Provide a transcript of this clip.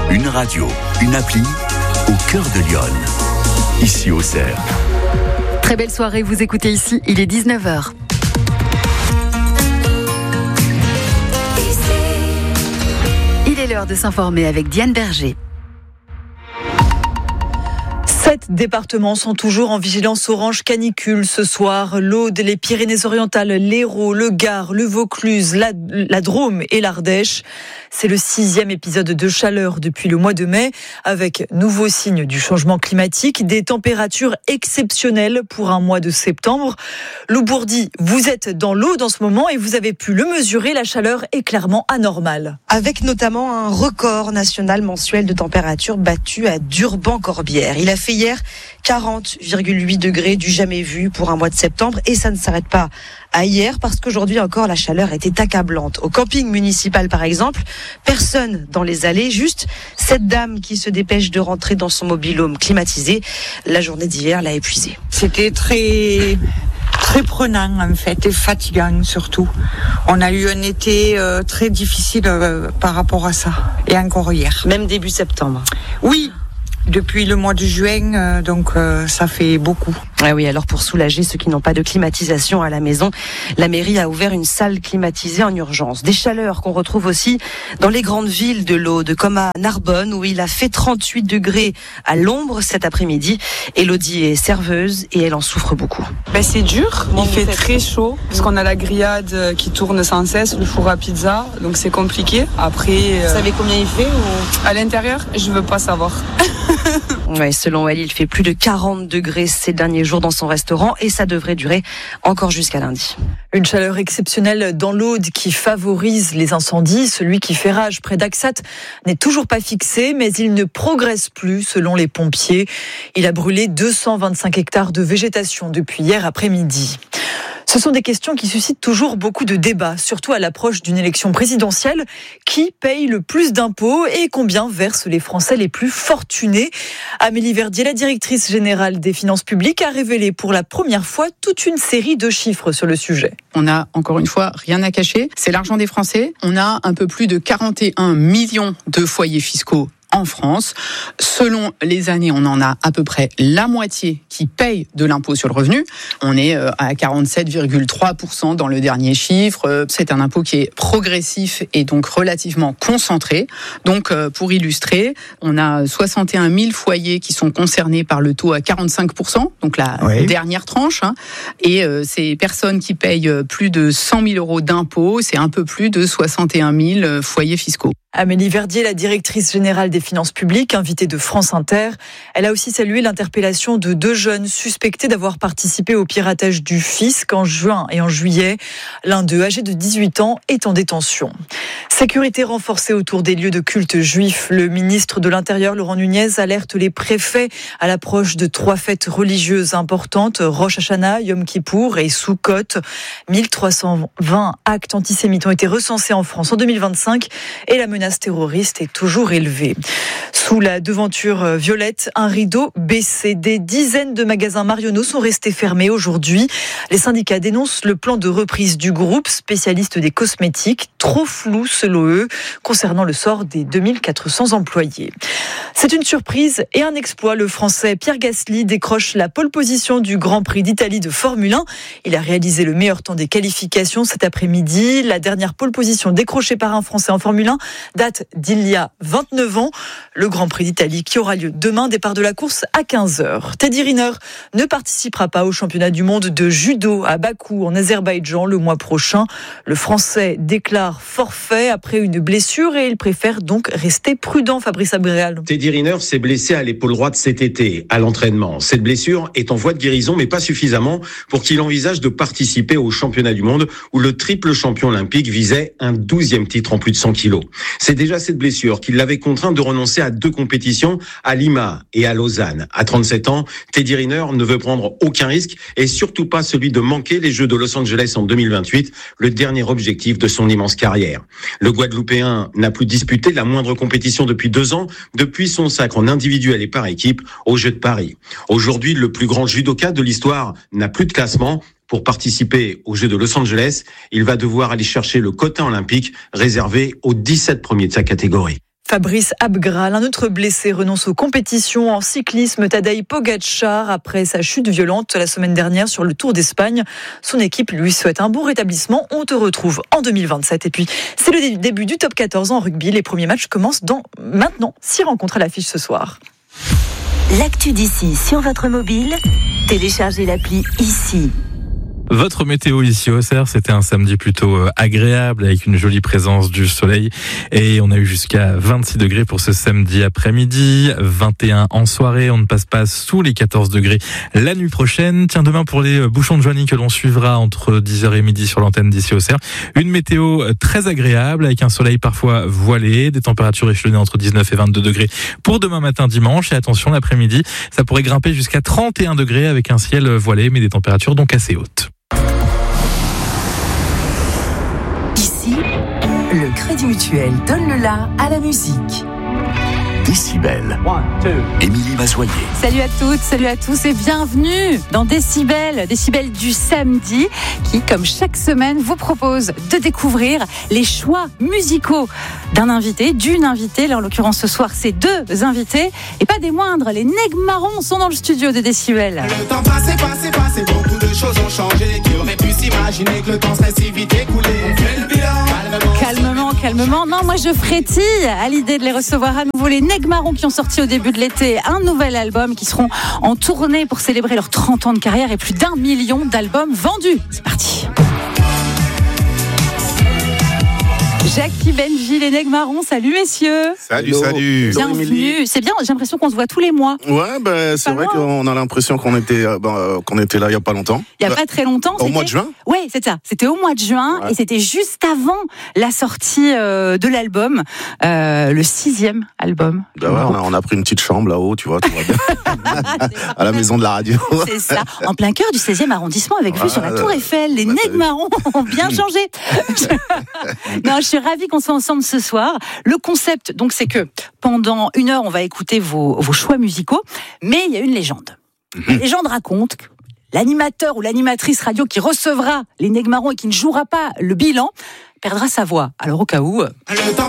Une radio, une appli, au cœur de Lyon. Ici Auxerre. Très belle soirée, vous écoutez ici, il est 19h. Il est l'heure de s'informer avec Diane Berger. 7 départements sont toujours en vigilance orange canicule ce soir. L'Aude, les Pyrénées-Orientales, l'Hérault, le Gard, le Vaucluse, la Drôme et l'Ardèche. C'est le 6e épisode de chaleur depuis le mois de mai, avec nouveaux signes du changement climatique, des températures exceptionnelles pour un mois de septembre. Lou Bourdi, vous êtes dans l'Aude en ce moment et vous avez pu le mesurer, la chaleur est clairement anormale. Avec notamment un record national mensuel de température battu à Durban-Corbière. Il a fait hier 40,8 degrés du jamais vu pour un mois de septembre et ça ne s'arrête pas à hier parce qu'aujourd'hui encore la chaleur était accablante. Au camping municipal par exemple, personne dans les allées, juste cette dame qui se dépêche de rentrer dans son mobil-home climatisé. La journée d'hier l'a épuisée. C'était très prenant en fait et fatigant surtout. On a eu un été très difficile par rapport à ça et encore hier. Même début septembre. Oui. Depuis le mois de juin, donc ça fait beaucoup. Ah oui, alors pour soulager ceux qui n'ont pas de climatisation à la maison, la mairie a ouvert une salle climatisée en urgence. Des chaleurs qu'on retrouve aussi dans les grandes villes de l'Aude, comme à Narbonne, où il a fait 38 degrés à l'ombre cet après-midi. Elodie est serveuse et elle en souffre beaucoup. C'est dur, il fait très chaud, parce qu'on a la grillade qui tourne sans cesse, le four à pizza, donc c'est compliqué. Après, vous savez combien il fait ou... À l'intérieur, je veux pas savoir. Ouais, selon elle, il fait plus de 40 degrés ces derniers jours dans son restaurant et ça devrait durer encore jusqu'à lundi. Une chaleur exceptionnelle dans l'Aude qui favorise les incendies. Celui qui fait rage près d'Axat n'est toujours pas fixé, mais il ne progresse plus selon les pompiers. Il a brûlé 225 hectares de végétation depuis hier après-midi. Ce sont des questions qui suscitent toujours beaucoup de débats, surtout à l'approche d'une élection présidentielle. Qui paye le plus d'impôts et combien versent les Français les plus fortunés ? Amélie Verdier, la directrice générale des finances publiques, a révélé pour la première fois toute une série de chiffres sur le sujet. On n'a encore une fois rien à cacher, c'est l'argent des Français. On a un peu plus de 41 millions de foyers fiscaux en France. Selon les années, on en a à peu près la moitié qui paye de l'impôt sur le revenu. On est à 47,3% dans le dernier chiffre. C'est un impôt qui est progressif et donc relativement concentré. Donc, pour illustrer, on a 61 000 foyers qui sont concernés par le taux à 45%, donc la dernière tranche. Et ces personnes qui payent plus de 100 000 euros d'impôts, c'est un peu plus de 61 000 foyers fiscaux. Amélie Verdier, la directrice générale des finances publiques, invitée de France Inter. Elle a aussi salué l'interpellation de 2 jeunes suspectés d'avoir participé au piratage du fisc en juin et en juillet. L'un d'eux, âgé de 18 ans, est en détention. Sécurité renforcée autour des lieux de culte juifs. Le ministre de l'Intérieur, Laurent Nunez, alerte les préfets à l'approche de 3 fêtes religieuses importantes, Rosh Hashanah, Yom Kippour et Sukkot. 1320 actes antisémites ont été recensés en France en 2025 et la menace terroriste est toujours élevée. Sous la devanture violette, un rideau baissé. Des dizaines de magasins Marionneau sont restés fermés aujourd'hui. Les syndicats dénoncent le plan de reprise du groupe, spécialiste des cosmétiques, trop flou selon eux, concernant le sort des 2400 employés. C'est une surprise et un exploit. Le Français Pierre Gasly décroche la pole position du Grand Prix d'Italie de Formule 1. Il a réalisé le meilleur temps des qualifications cet après-midi. La dernière pole position décrochée par un Français en Formule 1 date d'il y a 29 ans. Le Grand Prix d'Italie qui aura lieu demain, départ de la course à 15h. Teddy Riner ne participera pas au championnat du monde de judo à Bakou en Azerbaïdjan le mois prochain. Le Français déclare forfait après une blessure et il préfère donc rester prudent, Fabrice Abréal. Teddy Riner s'est blessé à l'épaule droite cet été, à l'entraînement. Cette blessure est en voie de guérison, mais pas suffisamment pour qu'il envisage de participer au championnat du monde où le triple champion olympique visait un 12e titre en plus de 100 kilos. C'est déjà cette blessure qui l'avait contraint de renoncer à 2 compétitions, à Lima et à Lausanne. À 37 ans, Teddy Riner ne veut prendre aucun risque et surtout pas celui de manquer les Jeux de Los Angeles en 2028, le dernier objectif de son immense carrière. Le Guadeloupéen n'a plus disputé la moindre compétition depuis 2 ans, depuis son sacre en individuel et par équipe aux Jeux de Paris. Aujourd'hui, le plus grand judoka de l'histoire n'a plus de classement. Pour participer aux Jeux de Los Angeles, il va devoir aller chercher le quota olympique réservé aux 17 premiers de sa catégorie. Fabrice Abgral, un autre blessé, renonce aux compétitions en cyclisme. Tadej Pogačar, après sa chute violente la semaine dernière sur le Tour d'Espagne. Son équipe lui souhaite un bon rétablissement. On te retrouve en 2027. Et puis, c'est le début du top 14 en rugby. Les premiers matchs commencent maintenant. 6 rencontres à l'affiche ce soir. L'actu d'ici sur votre mobile, téléchargez l'appli ici. Votre météo ici au Auxerre, c'était un samedi plutôt agréable avec une jolie présence du soleil et on a eu jusqu'à 26 degrés pour ce samedi après-midi, 21 en soirée, on ne passe pas sous les 14 degrés la nuit prochaine. Tiens, demain pour les bouchons de Joigny que l'on suivra entre 10h et midi sur l'antenne d'ici au Auxerre, une météo très agréable avec un soleil parfois voilé, des températures échelonnées entre 19 et 22 degrés pour demain matin dimanche et attention l'après-midi, ça pourrait grimper jusqu'à 31 degrés avec un ciel voilé mais des températures donc assez hautes. Ici, le Crédit Mutuel donne le la à la musique. Décibel. Émilie Mazoyer. Salut à toutes, salut à tous et bienvenue dans Décibel du samedi qui, comme chaque semaine, vous propose de découvrir les choix musicaux d'un invité, d'une invitée. Là, en l'occurrence, ce soir, c'est 2 invités et pas des moindres. Les Negmarons sont dans le studio de Décibel. Le temps passé, beaucoup de choses ont changé. Qui aurait pu s'imaginer que le temps serait si vite écoulé? On fait le bilan. Calmement. Non, moi je frétille à l'idée de les recevoir à nouveau. Les Negmarons qui ont sorti au début de l'été un nouvel album, qui seront en tournée pour célébrer leurs 30 ans de carrière et plus d'1 million d'albums vendus. C'est parti. Jackie, Benji, les Negmarons, salut messieurs. Salut. Bienvenue. C'est bien, j'ai l'impression qu'on se voit tous les mois. Ouais, c'est vrai qu'on a l'impression qu'on était là il y a pas longtemps. Il y a pas très longtemps. Au mois de juin. Oui, c'est ça. C'était au mois de juin et c'était juste avant la sortie de l'album, le 6e album. On a pris une petite chambre là-haut, tu vois bien. À la maison de la radio. C'est ça, en plein cœur du 16e arrondissement avec vue sur la Tour Eiffel. Les Negmarons ont bien changé. Non, je suis ravie qu'on soit ensemble ce soir. Le concept, donc, c'est que pendant 1 heure, on va écouter vos choix musicaux, mais il y a une légende. La légende raconte que l'animateur ou l'animatrice radio qui recevra les Negmarons et qui ne jouera pas le bilan perdra sa voix. Alors, au cas où...